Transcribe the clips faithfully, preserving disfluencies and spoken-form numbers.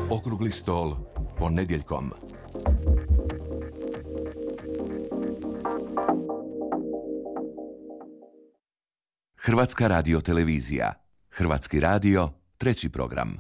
Okrugli stol ponedjeljkom. Hrvatska radiotelevizija. Hrvatski radio, treći program.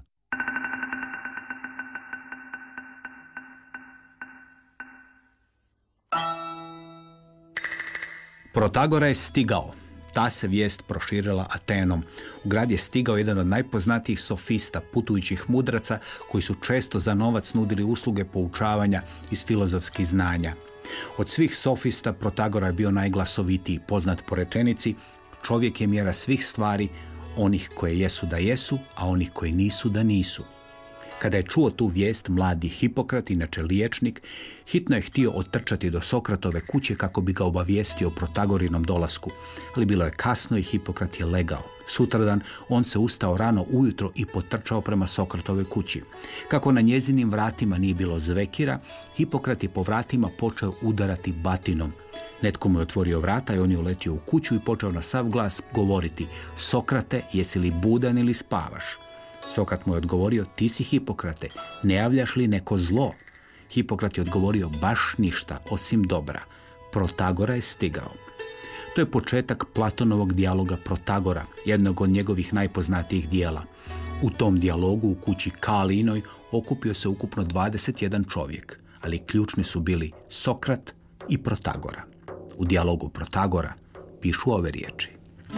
Protagora je stigao. Ta se vijest proširila Atenom. U grad je stigao jedan od najpoznatijih sofista, putujućih mudraca, koji su često za novac nudili usluge poučavanja iz filozofskih znanja. Od svih sofista Protagora je bio najglasovitiji, poznat po rečenici: čovjek je mjera svih stvari, onih koje jesu da jesu, a onih koji nisu da nisu. Kada je čuo tu vijest, mladi Hipokrat, inače liječnik, hitno je htio otrčati do Sokratove kuće kako bi ga obavijestio o Protagorinom dolasku, ali bilo je kasno i Hipokrat je legao. Sutradan on se ustao rano ujutro i potrčao prema Sokratove kući. Kako na njezinim vratima nije bilo zvekira, Hipokrat je po vratima počeo udarati batinom. Netko mu je otvorio vrata i on je uletio u kuću i počeo na sav glas govoriti: Sokrate, jesi li budan ili spavaš? Sokrat mu je odgovorio: ti si Hipokrate, ne javljaš li neko zlo? Hipokrat je odgovorio: baš ništa, osim dobra. Protagora je stigao. To je početak Platonovog dijaloga Protagora, jednog od njegovih najpoznatijih dijela. U tom dijalogu u kući Kalinoj okupio se ukupno dvadeset jedan čovjek, ali ključni su bili Sokrat i Protagora. U dijalogu Protagora pišu ove riječi: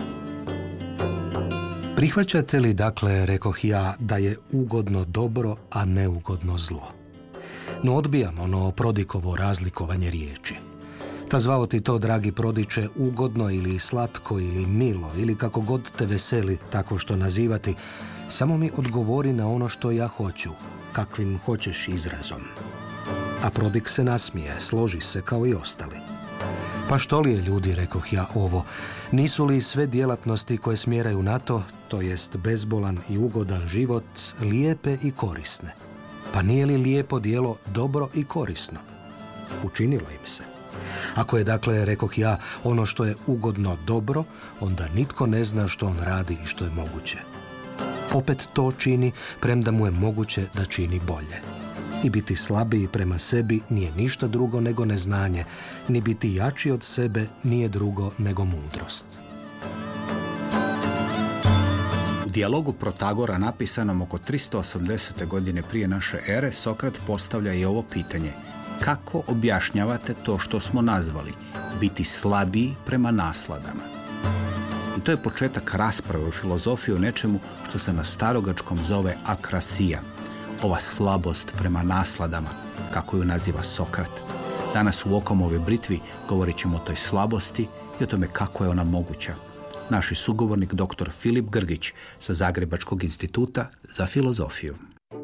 prihvaćate li, dakle, rekoh ja, da je ugodno dobro, a neugodno zlo? No odbijam ono Prodikovo razlikovanje riječi. Ta zvao ti to, dragi Prodiče, ugodno ili slatko ili milo ili kako god te veseli tako što nazivati, samo mi odgovori na ono što ja hoću, kakvim hoćeš izrazom. A Prodik se nasmije, složi se kao i ostali. Pa što li je, ljudi, rekoh ja, ovo? Nisu li sve djelatnosti koje smjeraju na to, to jest bezbolan i ugodan život, lijepe i korisne? Pa nije li lijepo djelo dobro i korisno? Učinilo im se. Ako je, dakle, rekoh ja, ono što je ugodno dobro, onda nitko ne zna što on radi i što je moguće. Opet to čini, premda mu je moguće da čini bolje. I biti slabiji prema sebi nije ništa drugo nego neznanje, ni biti jači od sebe nije drugo nego mudrost. U dijalogu Protagora, napisanom oko tristo osamdesete godine prije naše ere, Sokrat postavlja i ovo pitanje: kako objašnjavate to što smo nazvali biti slabiji prema nasladama? I to je početak rasprave u filozofiji o nečemu što se na starogačkom zove akrasija, ova slabost prema nasladama, kako ju naziva Sokrat. Danas u Okamove britvi govorit ćemo o toj slabosti i o tome kako je ona moguća. Naš je sugovornik doktor Filip Grgić sa Zagrebačkog instituta za filozofiju.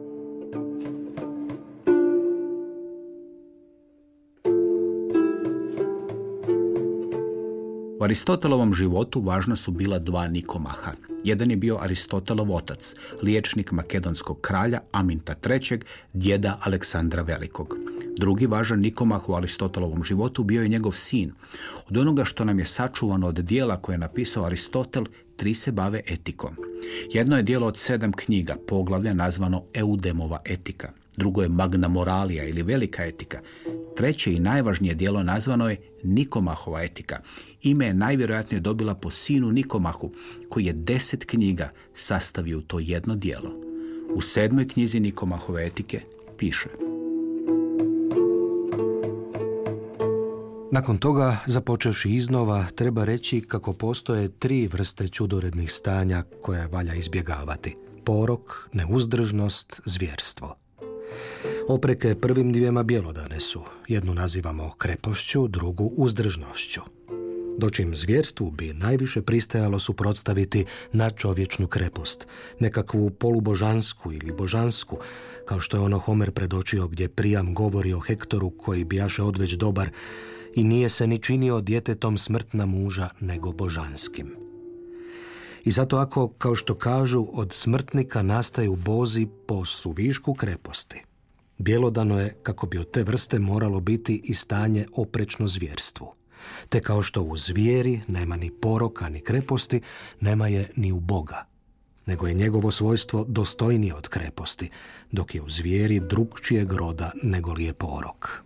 U Aristotelovom životu važna su bila dva Nikomaha. Jedan je bio Aristotelov otac, liječnik makedonskog kralja Aminta trećeg, djeda Aleksandra Velikog. Drugi važan Nikomah u Aristotelovom životu bio je njegov sin. Od onoga što nam je sačuvano od dijela koje je napisao Aristotel, tri se bave etikom. Jedno je dijelo od sedam knjiga, poglavlja, nazvano Eudemova etika. Drugo je Magna Moralija ili Velika etika. Treće i najvažnije dijelo nazvano je Nikomahova etika. Ime je najvjerojatnije dobila po sinu Nikomahu, koji je deset knjiga sastavio u to jedno dijelo. U sedmoj knjizi Nikomahove etike piše: nakon toga, započevši iznova, treba reći kako postoje tri vrste čudorednih stanja koje valja izbjegavati: porok, neuzdržnost, zvjerstvo. Opreke prvim dvijema bjelodane su. Jednu nazivamo krepošću, drugu uzdržnošću. Dočim zvjerstvu bi najviše pristajalo suprotstaviti nadčovječnu krepost, nekakvu polubožansku ili božansku, kao što je ono Homer predočio gdje Prijam govori o Hektoru koji bijaše odveć dobar i nije se ni činio djetetom smrtna muža nego božanskim. I zato ako, kao što kažu, od smrtnika nastaju bozi po suvišku kreposti, bjelodano je kako bi od te vrste moralo biti i stanje oprečno zvjerstvu. Te kao što u zvijeri nema ni poroka ni kreposti, nema je ni u Boga. nego je njegovo svojstvo dostojnije od kreposti, dok je u zvijeri drukčijeg roda nego li je porok.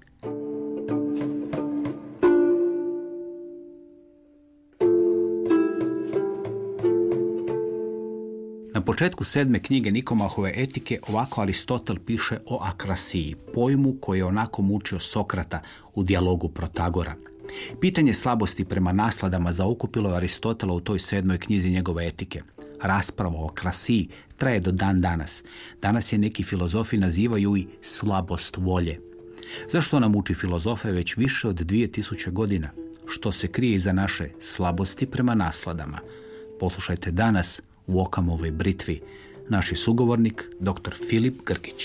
Na početku sedme knjige Nikomahove etike ovako Aristotel piše o akrasiji, pojmu koji je onako mučio Sokrata u dijalogu Protagora. Pitanje slabosti prema nasladama zaokupilo je Aristotela u toj sedmoj knjizi njegove etike. Rasprava o akrasiji traje do dan danas. Danas je neki filozofi nazivaju i slabost volje. Zašto ona muči filozofe već više od dvije tisuće godina? Što se krije iza naše slabosti prema nasladama? Poslušajte danas u Okamovoj britvi. Naš je sugovornik, doktor Filip Grgić.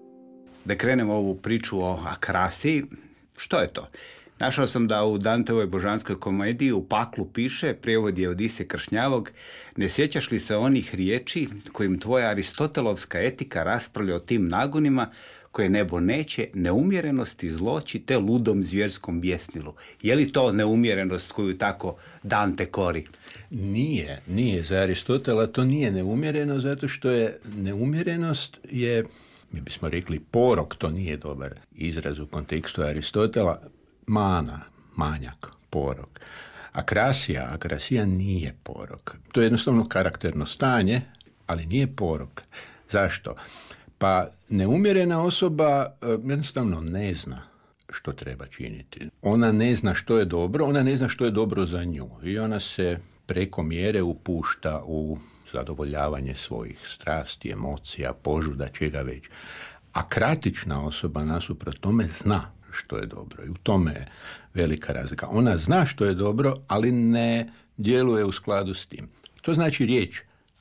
Da krenemo ovu priču o akrasiji, što je to? Našao sam da u Danteovoj božanskoj komediji u paklu piše, prijevod je Odisej Kršnjavog, ne sjećaš li se onih riječi kojim tvoja aristotelovska etika raspravlja o tim nagonima koje nebo neće, neumjerenosti, zloći te ludom zvjerskom bjesnilu. Je li to neumjerenost koju tako Dante kori? Nije, nije. Za Aristotela to nije neumjereno, zato što je neumjerenost je, mi bismo rekli porok, to nije dobar izraz u kontekstu Aristotela, mana, manjak, porok. Akrasija, akrasija nije porok. To je jednostavno karakterno stanje, ali nije porok. Zašto? Pa neumjerena osoba jednostavno ne zna što treba činiti. Ona ne zna što je dobro, ona ne zna što je dobro za nju i ona se preko mjere upušta u zadovoljavanje svojih strasti, emocija, požuda, čega već. A kratična osoba nasuprot tome zna što je dobro i u tome je velika razlika. Ona zna što je dobro, ali ne djeluje u skladu s tim. To znači riječ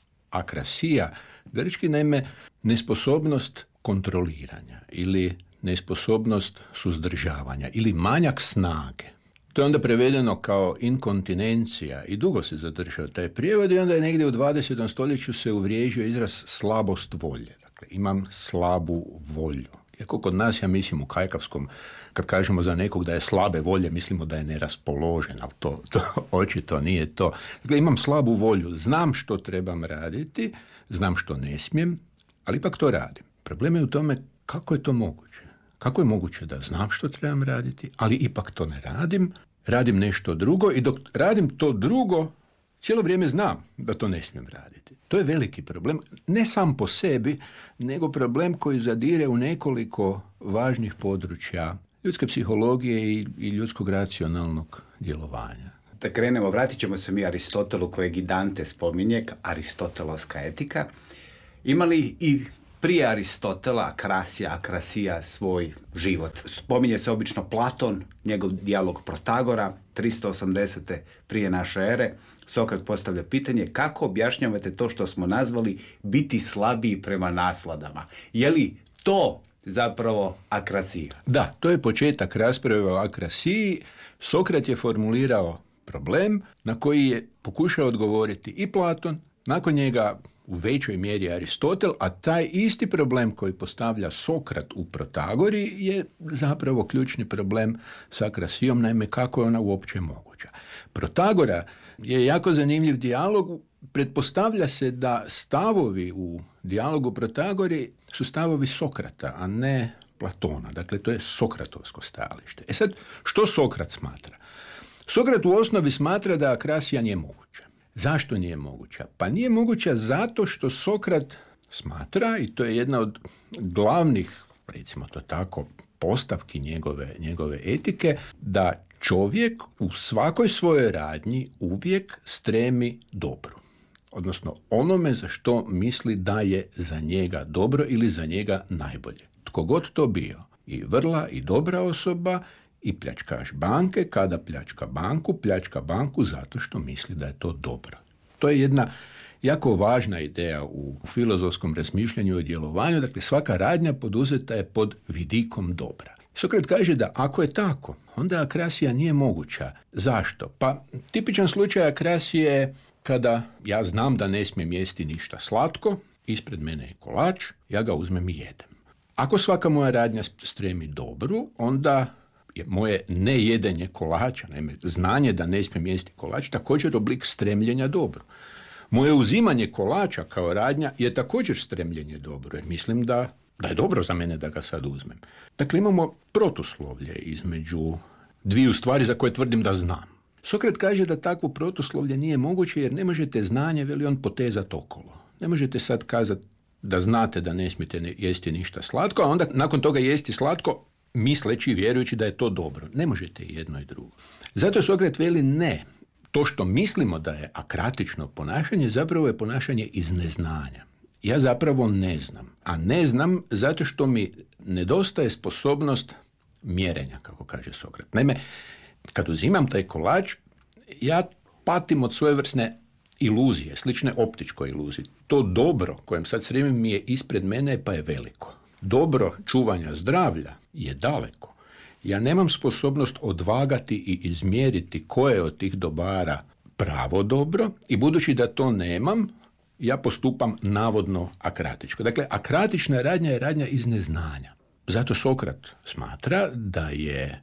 akrasija, grčki naime nesposobnost kontroliranja ili nesposobnost suzdržavanja ili manjak snage. To je onda prevedeno kao inkontinencija i dugo se zadržao taj prijevod i onda je negdje u dvadesetom stoljeću se uvriježio izraz slabost volje. Dakle, imam slabu volju. Iako kod nas, ja mislim u kajkavskom, kad kažemo za nekog da je slabe volje, mislimo da je neraspoložen, ali to, to očito nije to. Dakle, imam slabu volju, znam što trebam raditi, znam što ne smijem, ali ipak to radim. Problem je u tome kako je to moguće. Kako je moguće da znam što trebam raditi, ali ipak to ne radim, radim nešto drugo i dok radim to drugo, cijelo vrijeme znam da to ne smijem raditi. To je veliki problem, ne sam po sebi, nego problem koji zadire u nekoliko važnih područja ljudske psihologije i, i ljudskog racionalnog djelovanja. Da krenemo, vratit ćemo se mi Aristotelu kojeg i Dante spominje, aristotelovska etika. Ima li i prije Aristotela akrasija, akrasija svoj život? Spominje se obično Platon, njegov dijalog Protagora, tristo osamdesete prije naše ere. Sokrat postavlja pitanje kako objašnjavate to što smo nazvali biti slabiji prema nasladama. Je li to zapravo akrasija? Da, to je početak rasprave o akrasiji. Sokrat je formulirao problem na koji je pokušao odgovoriti i Platon, nakon njega u većoj mjeri Aristotel, a taj isti problem koji postavlja Sokrat u Protagori je zapravo ključni problem s akrasijom, naime kako je ona uopće moguća. Protagora je jako zanimljiv dijalog, pretpostavlja se da stavovi u dijalogu Protagori su stavovi Sokrata, a ne Platona, dakle to je Sokratovsko stajalište. E sad, što Sokrat smatra? Sokrat u osnovi smatra da akrasija nije moguća. Zašto nije moguća? Pa nije moguća zato što Sokrat smatra, i to je jedna od glavnih, recimo to tako, postavki njegove, njegove etike, da čovjek u svakoj svojoj radnji uvijek stremi dobru. Odnosno onome za što misli da je za njega dobro ili za njega najbolje. Tko god to bio, i vrla i dobra osoba, i pljačkaš banke, kada pljačka banku, pljačka banku zato što misli da je to dobro. To je jedna jako važna ideja u filozofskom razmišljanju i djelovanju, dakle svaka radnja poduzeta je pod vidikom dobra. Sokrat kaže da ako je tako, onda akrasija nije moguća. Zašto? Pa tipičan slučaj akrasije je kada ja znam da ne smijem jesti ništa slatko, ispred mene je kolač, ja ga uzmem i jedem. Ako svaka moja radnja stremi dobru, onda je moje nejedenje kolača, naime, znanje da ne smijem jesti kolač, također oblik stremljenja dobru. Moje uzimanje kolača kao radnja je također stremljenje dobro, jer mislim da, da je dobro za mene da ga sad uzmem. Dakle, imamo protuslovlje između dviju stvari za koje tvrdim da znam. Sokrat kaže da takvo protuslovlje nije moguće jer ne možete znanje, veli on, potezati okolo. Ne možete sad kazati da znate da ne smijete jesti ništa slatko, a onda nakon toga jesti slatko misleći i vjerujući da je to dobro. Ne možete jedno i drugo. Zato Sokrat veli ne. To što mislimo da je akratično ponašanje zapravo je ponašanje iz neznanja. Ja zapravo ne znam. A ne znam zato što mi nedostaje sposobnost mjerenja, kako kaže Sokrat. Naime, kad uzimam taj kolač, ja patim od svojevrsne iluzije, slične optičkoj iluziji. To dobro kojem sad sremim mi je ispred mene pa je veliko. Dobro čuvanja zdravlja je daleko. Ja nemam sposobnost odvagati i izmjeriti koje je od tih dobara pravo dobro i budući da to nemam, ja postupam navodno akratičko. Dakle, akratična radnja je radnja iz neznanja. Zato Sokrat smatra da je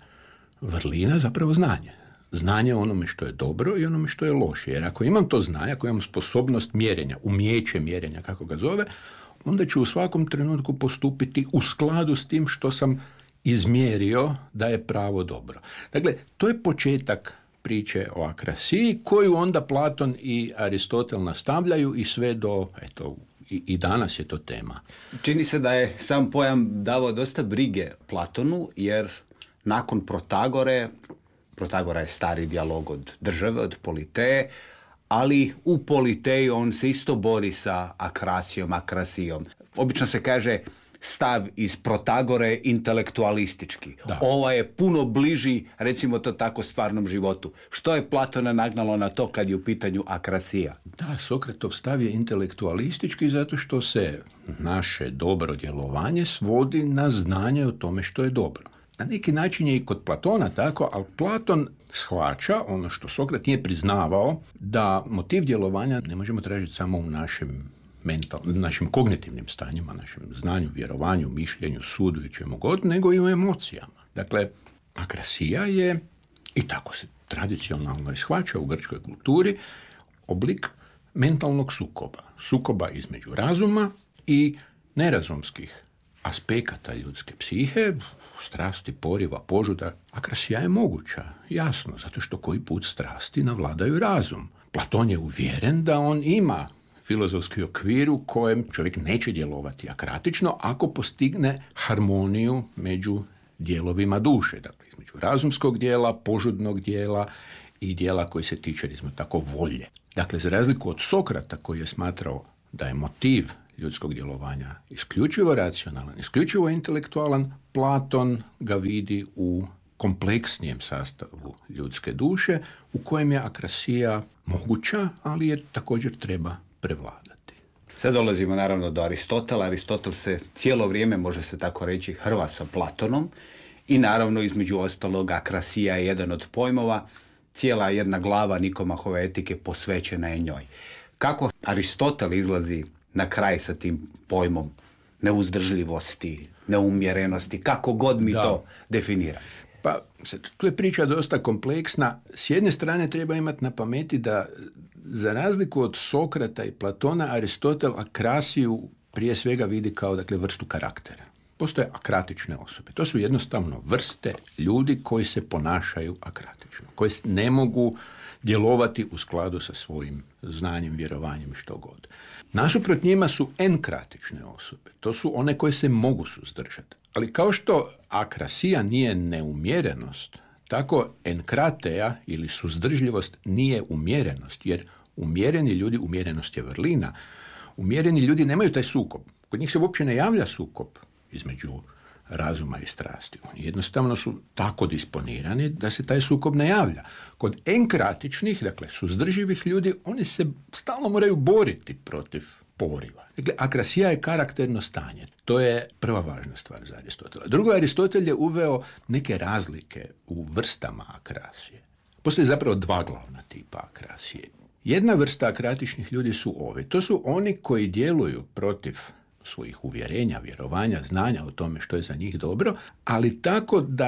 vrlina zapravo znanje. Znanje o onome što je dobro i onome što je loše. Jer ako imam to znanje, ako imam sposobnost mjerenja, umijeće mjerenja, kako ga zove, onda ću u svakom trenutku postupiti u skladu s tim što sam izmjerio da je pravo dobro. Dakle, to je početak priče o akrasiji koju onda Platon i Aristotel nastavljaju i sve do, eto, i, i danas je to tema. Čini se da je sam pojam davao dosta brige Platonu, jer nakon Protagore, Protagora je stari dijalog od države, od Politeje, ali u Politeji on se isto bori sa akrasijom, akrasijom. Obično se kaže stav iz Protagore intelektualistički. Da. Ovo je puno bliži, recimo to tako, stvarnom životu. Što je Platona nagnalo na to kad je u pitanju akrasija? Da, Sokratov stav je intelektualistički zato što se naše dobro djelovanje svodi na znanje o tome što je dobro. Na neki način je i kod Platona tako, ali Platon shvaća ono što Sokrat nije priznavao, da motiv djelovanja ne možemo tražiti samo u našem mental, našim kognitivnim stanjima, našem znanju, vjerovanju, mišljenju, sudu i čemu god, nego i u emocijama. Dakle, akrasija je, i tako se tradicionalno shvaća u grčkoj kulturi, oblik mentalnog sukoba. Sukoba između razuma i nerazumskih aspekata ljudske psihe, strasti, poriva, požuda. Akrasija je moguća, jasno, zato što koji put strasti navladaju razum. Platon je uvjeren da on ima filozofski okvir u kojem čovjek neće djelovati akratično ako postigne harmoniju među dijelovima duše, dakle između razumskog dijela, požudnog dijela i dijela koji se tiče, recimo tako, volje. Dakle, za razliku od Sokrata koji je smatrao da je motiv ljudskog djelovanja isključivo racionalan, isključivo intelektualan, Platon ga vidi u kompleksnijem sastavu ljudske duše u kojem je akrasija moguća, ali je također treba prevladati. Sad dolazimo naravno do Aristotela. Aristotel se cijelo vrijeme, može se tako reći, hrva sa Platonom i naravno između ostalog akrasija je jedan od pojmova. Cijela jedna glava Nikomahove etike posvećena je njoj. Kako Aristotel izlazi na kraj sa tim pojmom neuzdržljivosti, neumjerenosti, kako god mi da. to definira? Pa, tu je priča dosta kompleksna. S jedne strane treba imati na pameti da za razliku od Sokrata i Platona, Aristotel akrasiju prije svega vidi kao, dakle, vrstu karaktera. Postoje akratične osobe. To su jednostavno vrste ljudi koji se ponašaju akratično, koji ne mogu djelovati u skladu sa svojim znanjem, vjerovanjem i što god. Nasuprot njima su enkratične osobe. To su one koje se mogu suzdržati. Ali kao što akrasija nije neumjerenost, tako enkrateja ili suzdržljivost nije umjerenost, jer umjereni ljudi, umjerenost je vrlina, umjereni ljudi nemaju taj sukob. Kod njih se uopće ne javlja sukob između razuma i strasti. Oni jednostavno su tako disponirani da se taj sukob ne javlja. Kod enkratičnih, dakle suzdrživih ljudi, oni se stalno moraju boriti protiv poriva. Dakle, akrasija je karakterno stanje. To je prva važna stvar za Aristotela. Drugo, Aristotel je uveo neke razlike u vrstama akrasije. Postoje zapravo dva glavna tipa akrasije. Jedna vrsta akratičnih ljudi su ovi. To su oni koji djeluju protiv svojih uvjerenja, vjerovanja, znanja o tome što je za njih dobro, ali tako da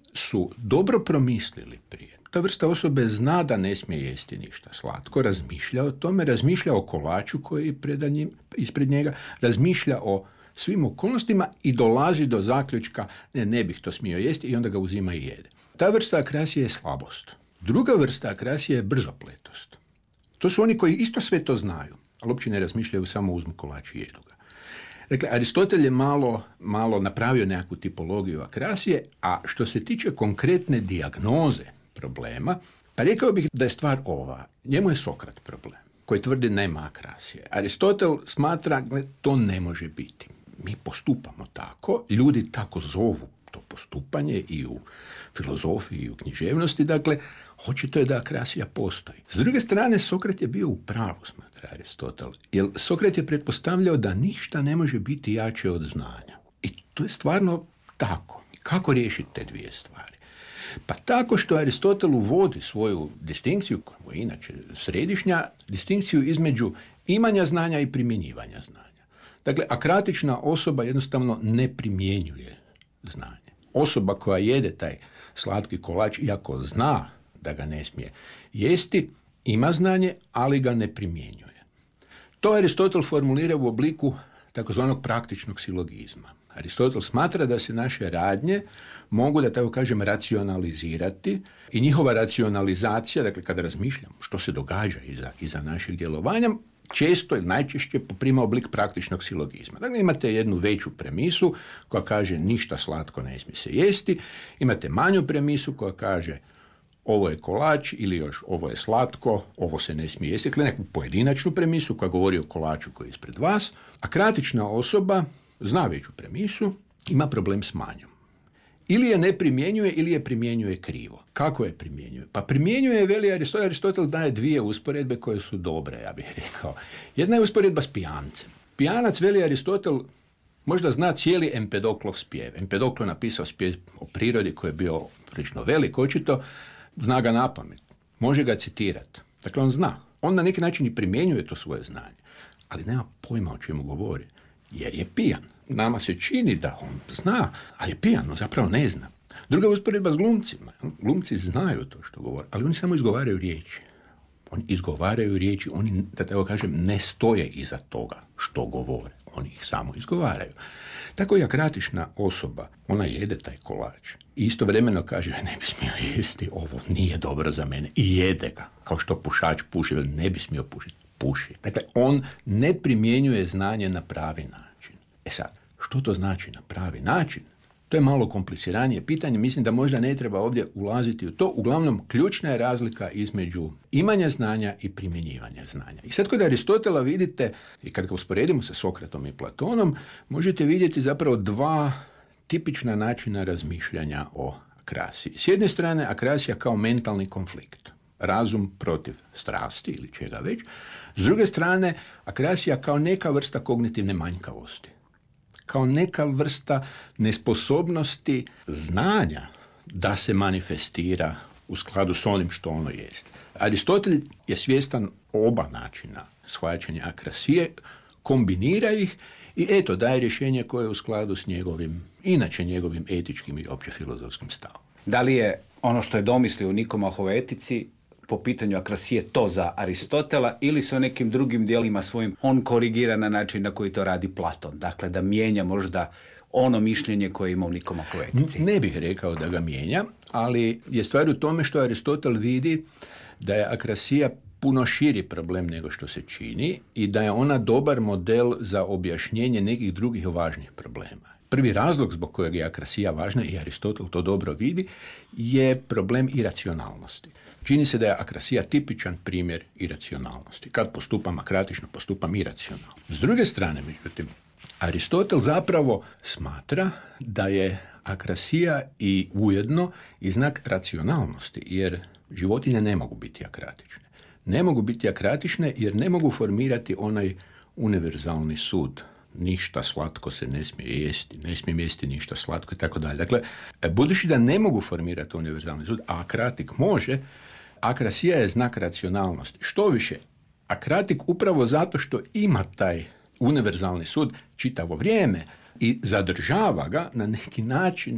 su dobro promislili prije. Ta vrsta osobe zna da ne smije jesti ništa slatko, razmišlja o tome, razmišlja o kolaču koji je pred njim, ispred njega, razmišlja o svim okolnostima i dolazi do zaključka ne, ne bih to smio jesti i onda ga uzima i jede. Ta vrsta akrasije je slabost. Druga vrsta akrasije je brzopletost. To su oni koji isto sve to znaju, ali uopće ne razmišljaju, samo uzmu kolač i jedu ga. Dakle, Aristotel je malo, malo napravio nekakvu tipologiju akrasije, a što se tiče konkretne dijagnoze problema, pa rekao bih da je stvar ova. Njemu je Sokrat problem, koji tvrdi nema akrasije. Aristotel smatra da to ne može biti. Mi postupamo tako, ljudi tako zovu to postupanje i u filozofiji i u književnosti, dakle, očito je da akrasija postoji. S druge strane, Sokrat je bio u pravu, smatra Aristotel, jer Sokrat je pretpostavljao da ništa ne može biti jače od znanja. I to je stvarno tako. Kako riješiti te dvije stvari? Pa tako što Aristotel uvodi svoju distinkciju, koja je inače središnja, distinkciju između imanja znanja i primjenjivanja znanja. Dakle, akratična osoba jednostavno ne primjenjuje znanje. Osoba koja jede taj slatki kolač, iako zna da ga ne smije jesti, ima znanje, ali ga ne primjenjuje. To Aristotel formulira u obliku takozvanog praktičnog silogizma. Aristotel smatra da se naše radnje mogu, da tako kažem, racionalizirati i njihova racionalizacija, dakle kada razmišljamo što se događa iza, iza našeg djelovanja, često i najčešće poprima oblik praktičnog silogizma. Dakle, imate jednu veću premisu koja kaže ništa slatko ne smije se jesti, imate manju premisu koja kaže ovo je kolač ili još ovo je slatko, ovo se ne smije jesti, dakle neku pojedinačnu premisu koja govori o kolaču koji je ispred vas, a kratična osoba zna veću premisu, ima problem s manjom. Ili je ne primjenjuje, ili je primjenjuje krivo. Kako je primjenjuje? Pa primjenjuje, veli Aristotel, Aristotel daje dvije usporedbe koje su dobre, ja bih rekao. Jedna je usporedba s pijancem. Pijanac, veli Aristotel, možda zna cijeli Empedoklov spjev. Empedoklo je napisao spjev o prirodi koji je bio prilično velik, očito, zna ga napamet. Može ga citirati. Dakle, on zna. On na neki način i primjenjuje to svoje znanje. Ali nema pojma o čemu govori. Jer je pijan. Nama se čini da on zna, ali je pijan, on zapravo ne zna. Druga usporedba s glumcima. Glumci znaju to što govore, ali oni samo izgovaraju riječi. Oni izgovaraju riječi, oni, da tako kažem, ne stoje iza toga što govore. Oni ih samo izgovaraju. Tako i akratična osoba, ona jede taj kolač i istovremeno kaže ne bi smio jesti, ovo nije dobro za mene i jede ga, kao što pušač puši, ne bi smio pušiti, puši. Dakle, on ne primjenjuje znanje na pravi način. E sad, što to znači na pravi način? To je malo kompliciranije pitanje, mislim da možda ne treba ovdje ulaziti u to. Uglavnom, ključna je razlika između imanja znanja i primjenjivanja znanja. I sad kod Aristotela vidite, i kad ga usporedimo sa Sokratom i Platonom, možete vidjeti zapravo dva tipična načina razmišljanja o akrasiji. S jedne strane, akrasija kao mentalni konflikt. Razum protiv strasti ili čega već. S druge strane, akrasija kao neka vrsta kognitivne manjkavosti. Kao neka vrsta nesposobnosti znanja da se manifestira u skladu s onim što ono jest. Aristotel je svjestan oba načina shvaćanja akrasije, kombinira ih i eto daje rješenje koje je u skladu s njegovim, inače njegovim etičkim i opće filozofskim stavom. Da li je ono što je domislio u Nikomahovoj etici po pitanju akrasije to za Aristotela ili se o nekim drugim dijelima svojim on korigira na način na koji to radi Platon? Dakle, da mijenja možda ono mišljenje koje ima u Nikomahovoj etici. Ne bih rekao da ga mijenja, ali je stvar u tome što Aristotel vidi da je akrasija puno širi problem nego što se čini i da je ona dobar model za objašnjenje nekih drugih važnih problema. Prvi razlog zbog kojeg je akrasija važna, i Aristotel to dobro vidi, je problem iracionalnosti. Čini se da je akrasija tipičan primjer iracionalnosti. Kad postupam akratično, postupam iracionalno. S druge strane, međutim, Aristotel zapravo smatra da je akrasija i ujedno i znak racionalnosti, jer životinje ne mogu biti akratične. Ne mogu biti akratične jer ne mogu formirati onaj univerzalni sud. Ništa slatko se ne smije jesti, ne smije jesti ništa slatko i tako dalje. Dakle, budući da ne mogu formirati univerzalni sud, a akratik može, akrasija je znak racionalnosti. Što više, akratik upravo zato što ima taj univerzalni sud čitavo vrijeme i zadržava ga na neki način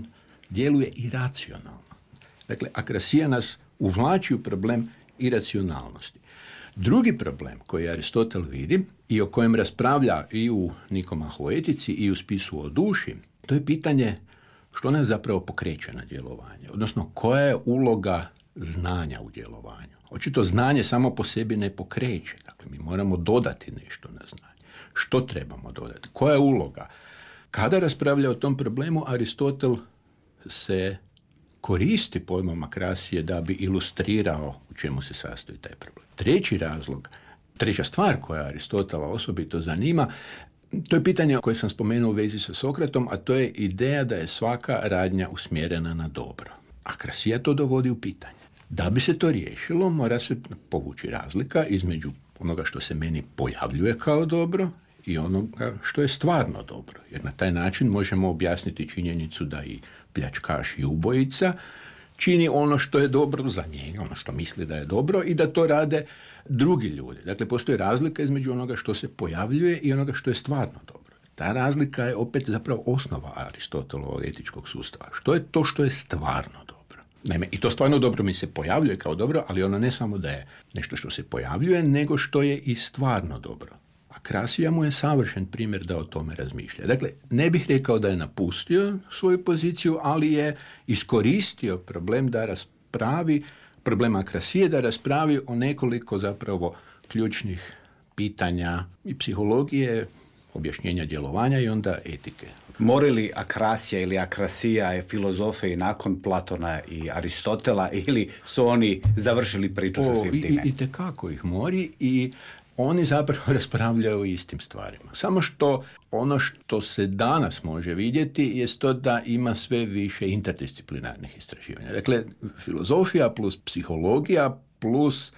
djeluje iracionalno. Dakle, akrasija nas uvlači u problem iracionalnosti. Drugi problem koji Aristotel vidi i o kojem raspravlja i u Nikomahu etici i u spisu o duši, to je pitanje što nas zapravo pokreće na djelovanje, odnosno koja je uloga znanja u djelovanju. Očito znanje samo po sebi ne pokreće, dakle mi moramo dodati nešto na znanje. Što trebamo dodati? Koja je uloga? Kada raspravlja o tom problemu, Aristotel se koristi pojmom akrasije da bi ilustrirao u čemu se sastoji taj problem. Treći razlog, treća stvar koja Aristotela osobito zanima, to je pitanje koje sam spomenuo u vezi sa Sokratom, a to je ideja da je svaka radnja usmjerena na dobro. Akrasija to dovodi u pitanje. Da bi se to riješilo, mora se povući razlika između onoga što se meni pojavljuje kao dobro i onoga što je stvarno dobro. Jer na taj način možemo objasniti činjenicu da i pljačkaš i ubojica čini ono što je dobro za njega, ono što misli da je dobro i da to rade drugi ljudi. Dakle, postoji razlika između onoga što se pojavljuje i onoga što je stvarno dobro. Ta razlika je opet zapravo osnova Aristotelovog etičkog sustava. Što je to što je stvarno dobro? Naime, i to stvarno dobro mi se pojavljuje kao dobro, ali ono ne samo da je nešto što se pojavljuje, nego što je i stvarno dobro. Akrasija mu je savršen primjer da o tome razmišlja. Dakle, ne bih rekao da je napustio svoju poziciju, ali je iskoristio problem da raspravi, problem akrasije da raspravi o nekoliko zapravo ključnih pitanja i psihologije, objašnjenja djelovanja i onda etike. Mori li akrasija ili akrasija je filozofe i nakon Platona i Aristotela ili su oni završili priču sa svim time? I, i tekako ih mori i oni zapravo raspravljaju o istim stvarima. Samo što ono što se danas može vidjeti je to da ima sve više interdisciplinarnih istraživanja. Dakle, filozofija plus psihologija plus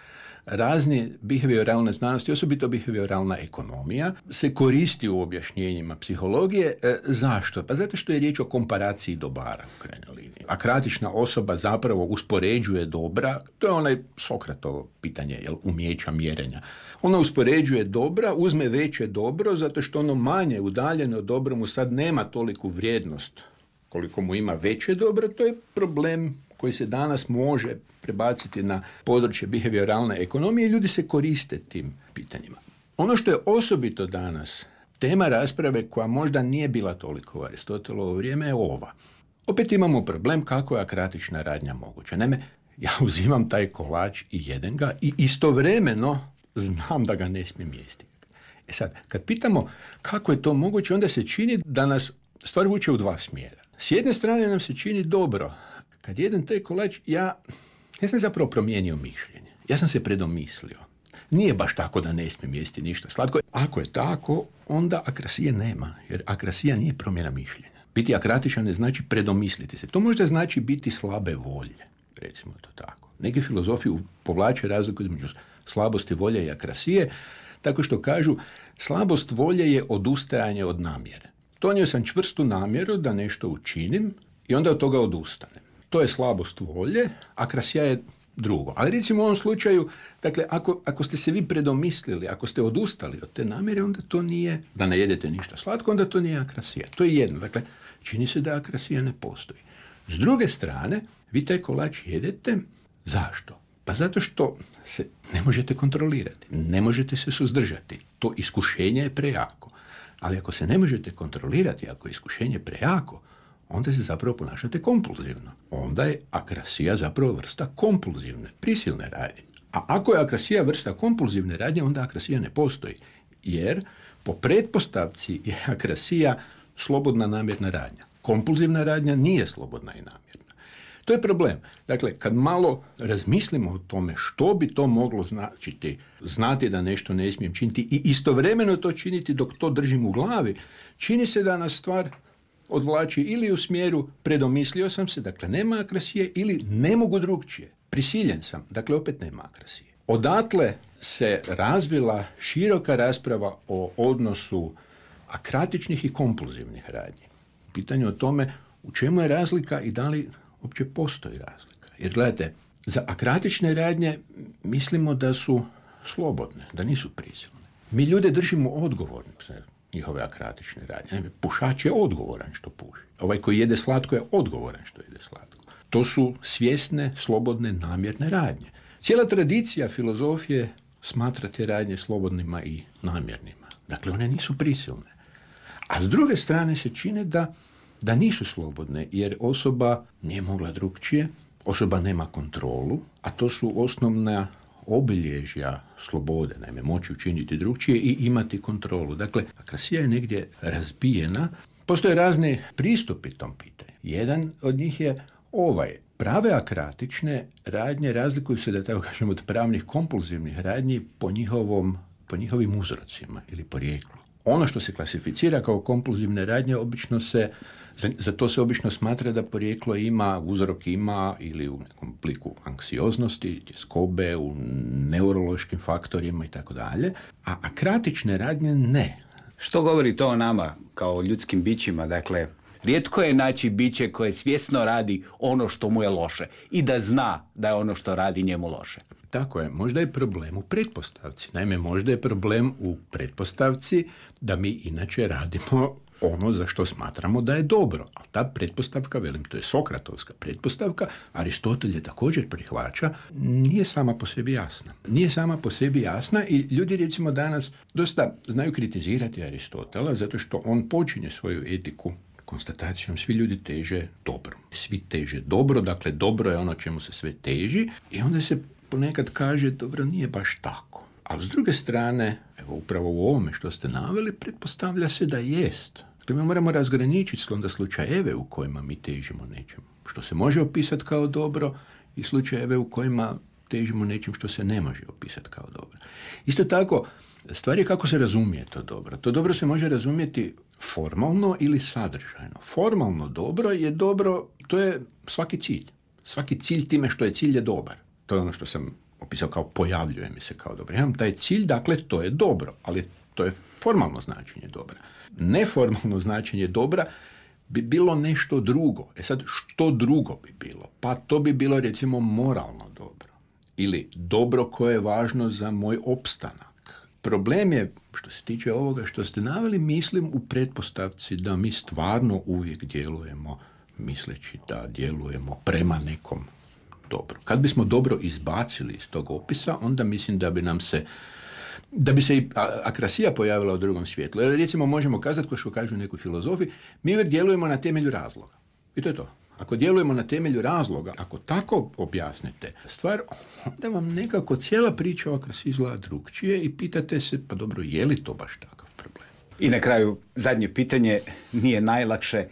razni behavioralne znanosti, osobito behavioralna ekonomija, se koristi u objašnjenjima psihologije. E, zašto? Pa zato što je riječ o komparaciji dobara u krajnjoj liniji. Akratična osoba zapravo uspoređuje dobra, to je onaj Sokratovo pitanje, jel, umijeća mjerenja. Ona uspoređuje dobra, uzme veće dobro, zato što ono manje udaljeno dobro mu sad nema toliku vrijednost koliko mu ima veće dobro. To je problem koji se danas može prebaciti na područje behavioralne ekonomije i ljudi se koriste tim pitanjima. Ono što je osobito danas tema rasprave koja možda nije bila toliko u Aristotelovo vrijeme je ova. Opet imamo problem kako je akratična radnja moguća. Naime, ja uzimam taj kolač i jedem ga i istovremeno znam da ga ne smijem jesti. E sad, kad pitamo kako je to moguće, onda se čini da nas stvar vuče u dva smjera. S jedne strane nam se čini dobro. Kad jedem taj kolač, ja, ja sam zapravo promijenio mišljenje. Ja sam se predomislio. Nije baš tako da ne smijem jesti ništa slatko. Ako je tako, onda akrasije nema. Jer akrasija nije promjena mišljenja. Biti akratičan ne znači predomisliti se. To možda znači biti slabe volje. Recimo to tako. Neki filozofi povlače razliku između slabosti volje i akrasije, tako što kažu slabost volje je odustajanje od namjere. Donio sam čvrstu namjeru da nešto učinim i onda od toga odustanem. To je slabost volje, akrasija je drugo. Ali recimo u ovom slučaju, dakle, ako, ako ste se vi predomislili, ako ste odustali od te namjere, onda to nije, da ne jedete ništa slatko, onda to nije akrasija. To je jedno. Dakle, čini se da akrasija ne postoji. S druge strane, vi taj kolač jedete, zašto? Pa zato što se ne možete kontrolirati, ne možete se suzdržati. To iskušenje je prejako. Ali ako se ne možete kontrolirati, ako je iskušenje prejako, onda se zapravo ponašate kompulzivno. Onda je akrasija zapravo vrsta kompulzivne, prisilne radnje. A ako je akrasija vrsta kompulzivne radnje, onda akrasija ne postoji. Jer po pretpostavci je akrasija slobodna namjerna radnja. Kompulzivna radnja nije slobodna i namjerna. To je problem. Dakle, kad malo razmislimo o tome što bi to moglo značiti, znati da nešto ne smijem činiti i istovremeno to činiti dok to držim u glavi, čini se da nas stvar odvlači ili u smjeru predomislio sam se, dakle nema akrasije, ili ne mogu drugčije. Prisiljen sam, dakle opet nema akrasije. Odatle se razvila široka rasprava o odnosu akratičnih i kompulzivnih radnji. Pitanje o tome u čemu je razlika i da li uopće postoji razlika. Jer gledajte, za akratične radnje mislimo da su slobodne, da nisu prisilne. Mi ljude držimo odgovornim za njihove akratične radnje. Pušač je odgovoran što puši. Ovaj koji jede slatko je odgovoran što jede slatko. To su svjesne, slobodne, namjerne radnje. Cijela tradicija filozofije smatra te radnje slobodnima i namjernima. Dakle, one nisu prisilne. A s druge strane se čine da, da nisu slobodne, jer osoba nije mogla drukčije, osoba nema kontrolu, a to su osnovna obilježja slobode, naime moći učiniti drukčije i imati kontrolu. Dakle, akrasija je negdje razbijena. Postoje razne pristupi tom pitanju. Jedan od njih je ovaj. Prave akratične radnje razlikuju se, da tako kažem, od pravnih kompulzivnih radnji po njihovom, po njihovim uzrocima ili porijeklu. Ono što se klasificira kao kompulzivne radnje, obično se, za, za to se obično smatra da porijeklo ima, uzrok ima ili u nekom obliku anksioznosti, tjeskobe, u neurološkim faktorima i tako dalje, a akratične radnje ne. Što govori to o nama kao ljudskim bićima? Dakle, rijetko je naći biće koje svjesno radi ono što mu je loše i da zna da je ono što radi njemu loše. Tako je, možda je problem u pretpostavci. Naime, možda je problem u pretpostavci da mi inače radimo ono za što smatramo da je dobro. A ta pretpostavka, velim, to je sokratovska pretpostavka, Aristotel je također prihvaća, nije sama po sebi jasna. Nije sama po sebi jasna i ljudi recimo danas dosta znaju kritizirati Aristotela zato što on počinje svoju etiku konstatacijom svi ljudi teže dobro. Svi teže dobro, dakle dobro je ono čemu se sve teži i onda se ponekad kaže dobro nije baš tako. Ali s druge strane, evo upravo u ovome što ste naveli, pretpostavlja se da jest. Dakle, mi moramo razgraničiti onda slučajeve u kojima mi težimo nečemu što se može opisati kao dobro i slučajeve u kojima težimo nečem što se ne može opisati kao dobro. Isto tako, stvar je kako se razumije to dobro. To dobro se može razumjeti formalno ili sadržajno. Formalno dobro je dobro, to je svaki cilj. Svaki cilj time što je cilj je dobar. To je ono što sam opisao kao pojavljuje mi se kao dobro. Ja imam taj cilj, dakle to je dobro, ali to je formalno značenje dobra. Neformalno značenje dobra bi bilo nešto drugo. E sad, što drugo bi bilo? Pa to bi bilo recimo moralno dobro. Ili dobro koje je važno za moj opstanak. Problem je, što se tiče ovoga što ste naveli, mislim u pretpostavci da mi stvarno uvijek djelujemo misleći da djelujemo prema nekom dobro. Kad bismo dobro izbacili iz tog opisa, onda mislim da bi nam se da bi se i akrasija pojavila u drugom svjetlu. Jer recimo možemo kazati, kao što kažu neki filozofi, mi uvijek djelujemo na temelju razloga. I to je to. Ako djelujemo na temelju razloga, ako tako objasnite stvar, onda vam nekako cijela priča o akrasiji izgleda drukčije i pitate se, pa dobro, je li to baš takav problem? I na kraju, zadnje pitanje, nije najlakše,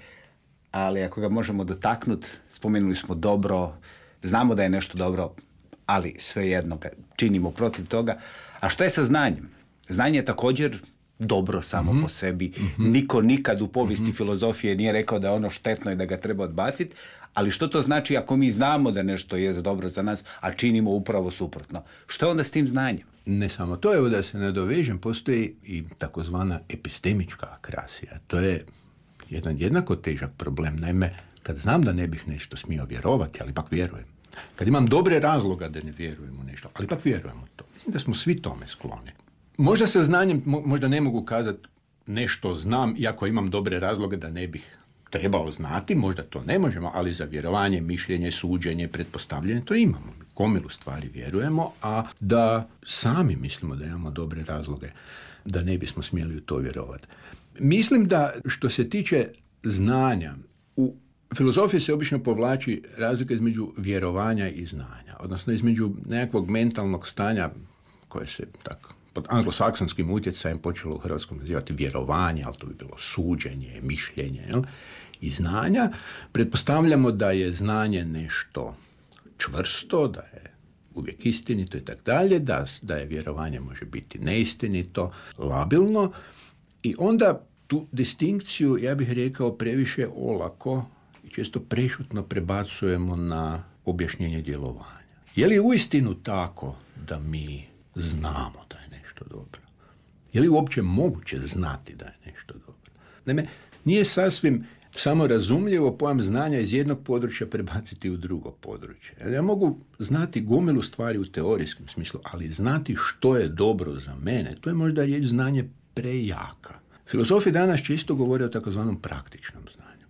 ali ako ga možemo dotaknuti, spomenuli smo dobro, znamo da je nešto dobro, ali svejedno ga činimo protiv toga. A što je sa znanjem? Znanje je također dobro samo mm-hmm. po sebi. Mm-hmm. Niko nikad u povijesti mm-hmm. filozofije nije rekao da je ono štetno i da ga treba odbaciti, ali što to znači ako mi znamo da nešto je dobro za nas, a činimo upravo suprotno? Što je onda s tim znanjem? Ne samo to, evo da se nadovežem, postoji i takozvana epistemička akrasija. To je jedan jednako težak problem. Naime, kad znam da ne bih nešto smio vjerovati, ali ipak vjerujem. Kad imam dobre razloga da ne vjerujem u nešto, ali ipak vjerujem u to. Mislim da smo svi tome skloni. Možda sa znanjem, možda ne mogu kazati nešto znam, iako imam dobre razloge da ne bih trebao znati, možda to ne možemo, ali za vjerovanje, mišljenje, suđenje, pretpostavljanje, to imamo. Gomilu stvari vjerujemo, a da sami mislimo da imamo dobre razloge da ne bismo smjeli u to vjerovati. Mislim da što se tiče znanja, u filozofiji se obično povlači razlika između vjerovanja i znanja, odnosno između nekakvog mentalnog stanja koje se tako pod anglosaksonskim utjecajem počelo u hrvatskom nazivati vjerovanje, ali to bi bilo suđenje, mišljenje, jel? I znanja. Pretpostavljamo da je znanje nešto čvrsto, da je uvijek istinito i tako dalje, da, da je vjerovanje može biti neistinito, labilno i onda tu distinkciju, ja bih rekao, previše olako i često prešutno prebacujemo na objašnjenje djelovanja. Je li uistinu tako da mi znamo da je nešto dobro? Je li uopće moguće znati da je nešto dobro? Naime, nije sasvim samo razumljivo pojam znanja iz jednog područja prebaciti u drugo područje. Ja mogu znati gomilu stvari u teorijskom smislu, ali znati što je dobro za mene, to je možda riječ znanje prejaka. Filozofi danas često govore o takozvanom praktičnom znanju.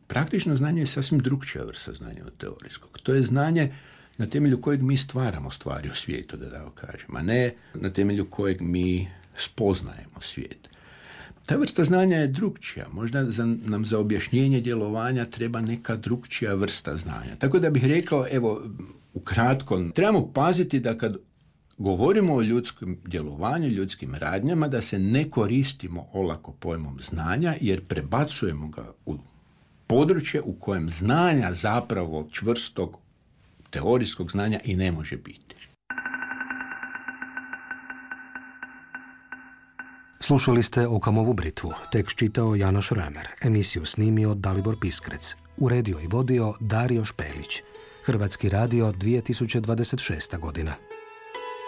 Praktično znanje je sasvim drukčija vrsta znanja od teorijskog. To je znanje na temelju kojeg mi stvaramo stvari u svijetu, da tako kažem, a ne na temelju kojeg mi spoznajemo svijet. Ta vrsta znanja je drukčija. Možda za, nam za objašnjenje djelovanja treba neka drukčija vrsta znanja. Tako da bih rekao, evo, ukratko, trebamo paziti da kad govorimo o ljudskom djelovanju, ljudskim radnjama, da se ne koristimo olako pojmom znanja, jer prebacujemo ga u područje u kojem znanja zapravo čvrstog teorijskog znanja i ne može biti. Slušali ste Okamovu britvu, tekst čitao Janoš Ramer, emisiju snimio Dalibor Piskrec, uredio i vodio Dario Špelić. Hrvatski radio dvije tisuće dvadeset šesta godina.